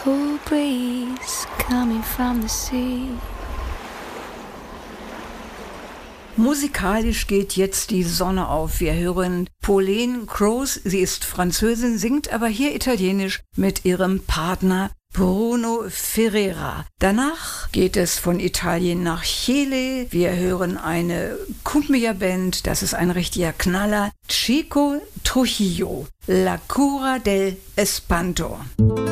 cool breeze coming from the sea. Musikalisch geht jetzt die Sonne auf. Wir hören Pauline Croze, sie ist Französin, singt aber hier Italienisch mit ihrem Partner Bruno Ferreira. Danach geht es von Italien nach Chile. Wir hören eine Cumbia-Band, das ist ein richtiger Knaller. Chico Trujillo, La Cura del Espanto.